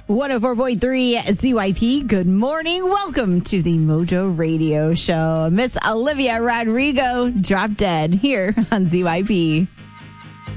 104.3 ZYP. Good morning. Welcome to the Mojo Radio Show. Miss Olivia Rodrigo, Drop Dead, here on ZYP.